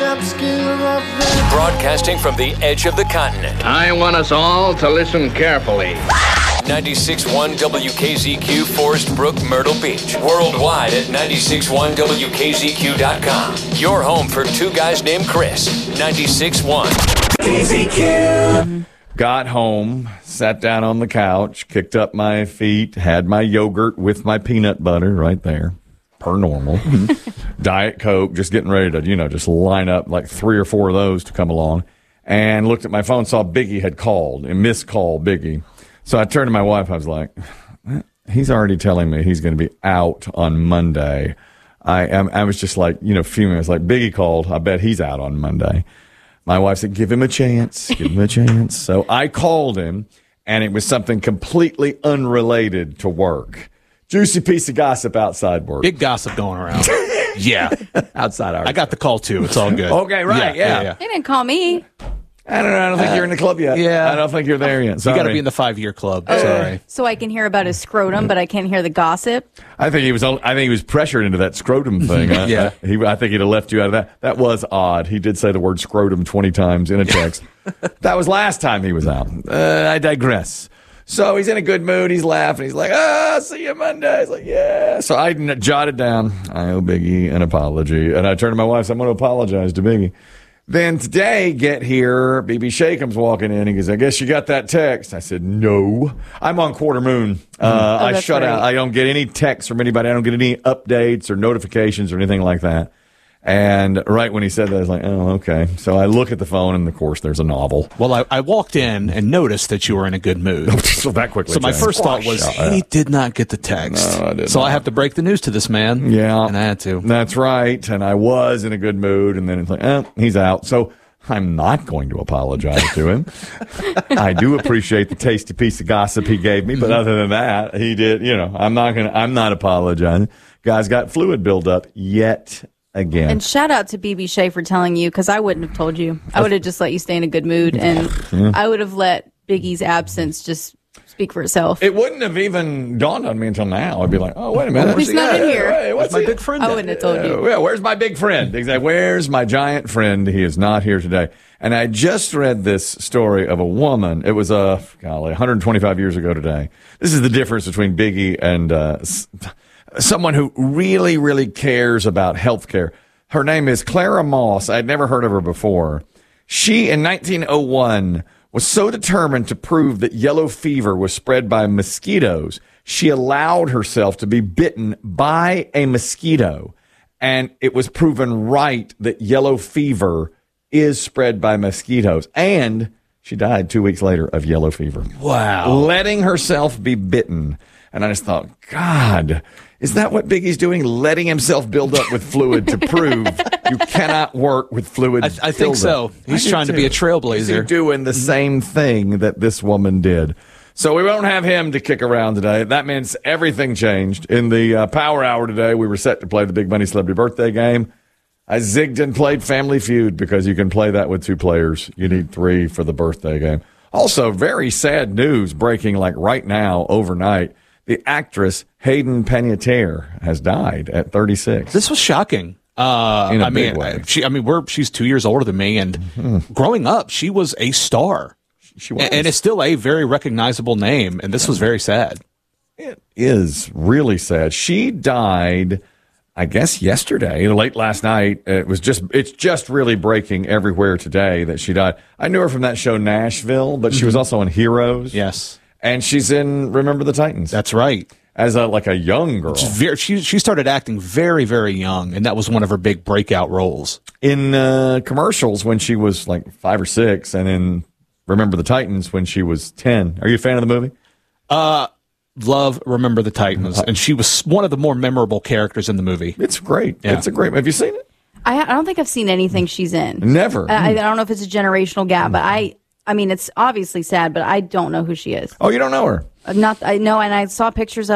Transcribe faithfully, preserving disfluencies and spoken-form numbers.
Broadcasting from the edge of the continent. I want us all to listen carefully. ninety-six point one W K Z Q, Forest Brook, Myrtle Beach. Worldwide at ninety-six point one W K Z Q dot com. Your home for two guys named Chris. ninety-six point one K Z Q. Got home, sat down on the couch, kicked up my feet, had my yogurt with my peanut butter right there, per normal. Diet Coke, just getting ready to, you know, just line up like three or four of those to come along. And looked at my phone, saw Biggie had called, and missed call Biggie. So I turned to my wife, I was like, he's already telling me he's going to be out on Monday. I am. I was just like, you know, fuming. I was like, Biggie called, I bet he's out on Monday. My wife said, give him a chance, give him a chance. So I called him, and it was something completely unrelated to work. Juicy piece of gossip outside work. Big gossip going around. Yeah. Outside our I got the call, too. It's all good. Okay, right, yeah. yeah, yeah. They didn't call me. I don't know. I don't think uh, you're in the club yet. Yeah. I don't think you're there yet. Sorry. You got to be in the five-year club. Uh, Sorry. So I can hear about his scrotum, but I can't hear the gossip. I think he was. I think he was pressured into that scrotum thing. I, yeah. I, he. I think he'd have left you out of that. That was odd. He did say the word scrotum twenty times in a text. That was last time he was out. Uh, I digress. So he's in a good mood. He's laughing. He's like, ah, see you Monday. He's like, yeah. So I jotted down, I owe Biggie an apology. And I turned to my wife, so I'm going to apologize to Biggie. Then today, get here, B B Shea comes walking in. He goes, I guess you got that text. I said, no. I'm on quarter moon. Uh, oh, I shut right. out. I don't get any texts from anybody. I don't get any updates or notifications or anything like that. And right when he said that, I was like, oh, okay. So I look at the phone, and, of course, there's a novel. Well, I, I walked in and noticed that you were in a good mood. So that quickly So my changed. first thought was, he did not get the text. No, I did so not. I have to break the news to this man. Yeah. And I had to. That's right. And I was in a good mood. And then it's like, eh, he's out. So I'm not going to apologize to him. I do appreciate the tasty piece of gossip he gave me. But other than that, he did, you know, I'm not going to, I'm not apologizing. Guy's got fluid buildup yet again. And shout out to B B Shea for telling you, because I wouldn't have told you. I would have just let you stay in a good mood. And yeah. I would have let Biggie's absence just speak for itself. It wouldn't have even dawned on me until now. I'd be like, oh, wait a minute. He's not in here. Hey, what's my he? big friend? I wouldn't have told you. Uh, yeah, where's my big friend? Exactly. Where's my giant friend? He is not here today. And I just read this story of a woman. It was, uh, golly, one hundred twenty-five years ago today. This is the difference between Biggie and uh, s- someone who really, really cares about health care. Her name is Clara Moss. I'd never heard of her before. She, in nineteen oh one, was so determined to prove that yellow fever was spread by mosquitoes, she allowed herself to be bitten by a mosquito. And it was proven right that yellow fever is spread by mosquitoes. And she died two weeks later of yellow fever. Wow. Letting herself be bitten. And I just thought, God, is that what Biggie's doing? Letting himself build up with fluid to prove you cannot work with fluid. I, I think so. He's trying to be a trailblazer. He's doing the same thing that this woman did. So we won't have him to kick around today. That means everything changed. In the uh, Power Hour today, we were set to play the Big Money Celebrity Birthday Game. I zigged and played Family Feud because you can play that with two players. You need three for the birthday game. Also, very sad news breaking like right now, overnight. The actress Hayden Panettiere has died at thirty-six. This was shocking. Uh, In a I big mean, way. she. I mean, we're she's two years older than me, and mm-hmm. growing up, she was a star. She was. And it's still a very recognizable name, and this was very sad. It is really sad. She died, I guess, yesterday, late last night. It was just, it's just really breaking everywhere today that she died. I knew her from that show Nashville, but she mm-hmm. was also in Heroes. Yes. And she's in Remember the Titans. That's right. As a like a young girl. Very, she she started acting very, very young, and that was one of her big breakout roles. In uh, commercials when she was like five or six, and in Remember the Titans when she was ten. Are you a fan of the movie? Uh, love Remember the Titans, and she was one of the more memorable characters in the movie. It's great. Yeah. It's a great. Have you seen it? I, I don't think I've seen anything she's in. Never. I, I don't know if it's a generational gap, but I, I mean, it's obviously sad, but I don't know who she is. Oh, you don't know her? Not, I know, and I saw pictures of